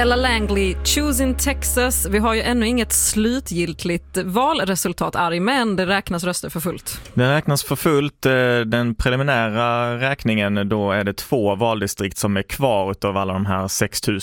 Ella Langley, Choosing Texas. Vi har ju ännu inget slutgiltigt valresultat, Ari, men det räknas röster för fullt. Det räknas för fullt. Den preliminära räkningen, då är det 2 valdistrikt som är kvar utav alla de här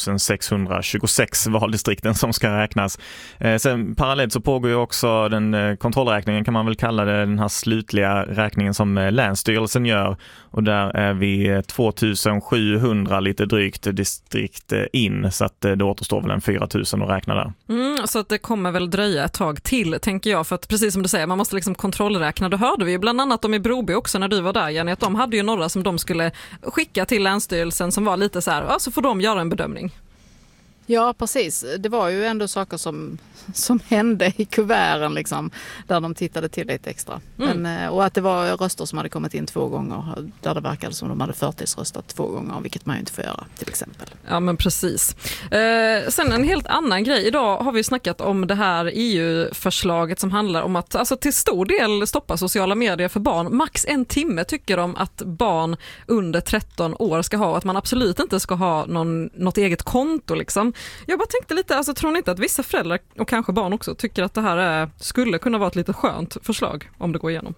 6626 valdistrikten som ska räknas. Sen parallellt så pågår ju också den kontrollräkningen, kan man väl kalla det, den här slutliga räkningen som Länsstyrelsen gör. Och där är vi 2700 lite drygt distrikt in, så att det återstår väl en 4000 att räkna där. Så att det kommer väl dröja ett tag till, tänker jag, för att precis som du säger, man måste liksom kontrollräkna. Det hörde vi ju bland annat om i Broby också när du var där, Jenny, att de hade ju några som de skulle skicka till Länsstyrelsen som var lite så här, så får de göra en bedömning. Ja, precis. Det var ju ändå saker som hände i kuverten liksom, där de tittade till lite extra. Och att det var röster som hade kommit in 2 gånger där det verkade som de hade förtidsröstat 2 gånger, vilket man ju inte får göra till exempel. Ja, men precis. Sen en helt annan grej. Idag har vi snackat om det här EU-förslaget som handlar om att alltså, till stor del stoppa sociala medier för barn. Max 1 timme tycker de att barn under 13 år ska ha, att man absolut inte ska ha något eget konto liksom. Jag bara tänkte lite, alltså tror ni inte att vissa föräldrar och kanske barn också tycker att det här skulle kunna vara ett lite skönt förslag om det går igenom?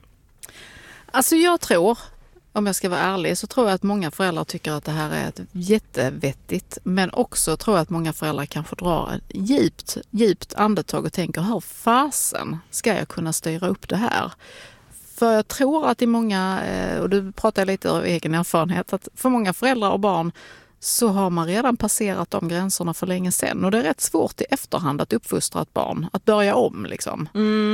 Alltså jag tror, om jag ska vara ärlig, så tror jag att många föräldrar tycker att det här är ett jättevettigt, men också tror jag att många föräldrar kanske drar ett djupt andetag och tänker, hur fasen ska jag kunna styra upp det här? För jag tror att i många, och du pratar lite av egen erfarenhet, att för många föräldrar och barn så har man redan passerat de gränserna för länge sedan. Och det är rätt svårt i efterhand att uppfostra ett barn, att börja om liksom.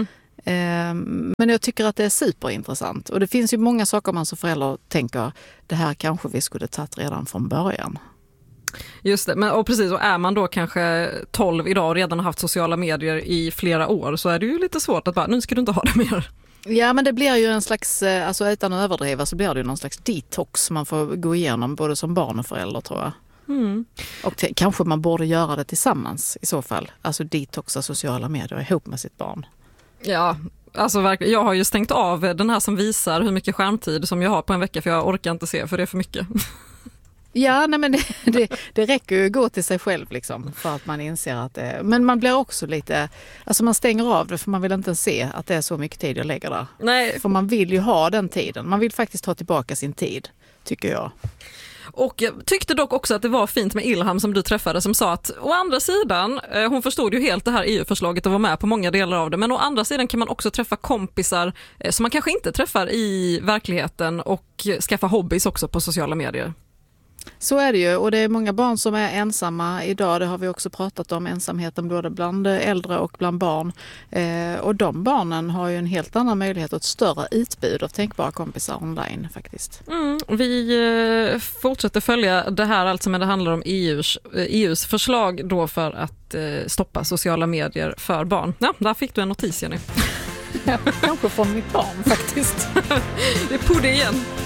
Men jag tycker att det är superintressant. Och det finns ju många saker man som förälder tänker, det här kanske vi skulle tagit redan från början. Just det, och precis, och är man då kanske 12 idag och redan har haft sociala medier i flera år, så är det ju lite svårt att bara, nu ska du inte ha det mer. Ja, men det blir ju en slags, alltså utan att överdriva så blir det ju någon slags detox man får gå igenom både som barn och förälder, tror jag. Och kanske man borde göra det tillsammans i så fall. Alltså detoxa sociala medier ihop med sitt barn. Ja, alltså verkligen. Jag har ju stängt av den här som visar hur mycket skärmtid som jag har på en vecka, för jag orkar inte se, för det är för mycket. Ja, nej, men det räcker ju att gå till sig själv liksom, för att man inser att det är. Men man blir också lite, alltså man stänger av det för man vill inte se att det är så mycket tid jag lägger där. Nej. För man vill ju ha den tiden. Man vill faktiskt ta tillbaka sin tid, tycker jag. Och jag tyckte dock också att det var fint med Ilham som du träffade, som sa att å andra sidan, hon förstod ju helt det här EU-förslaget och var med på många delar av det, men å andra sidan kan man också träffa kompisar som man kanske inte träffar i verkligheten och skaffa hobbies också på sociala medier. Så är det ju, och det är många barn som är ensamma idag. Det har vi också pratat om, ensamheten både bland äldre och bland barn. Och de barnen har ju en helt annan möjlighet och ett större utbud av tänkbara kompisar online faktiskt. Vi fortsätter följa det här alltså, men det handlar om EUs förslag då för att stoppa sociala medier för barn. Ja, där fick du en notis, Jenny. Ja, kanske från mitt barn faktiskt. Det är på det igen.